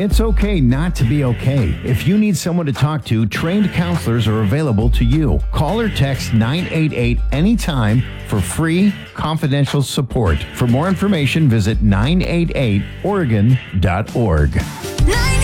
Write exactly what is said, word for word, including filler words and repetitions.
It's okay not to be okay. If you need someone to talk to, trained counselors are available to you. Call or text nine eight eight anytime for free, confidential support. For more information, visit nine eight eight oregon dot org.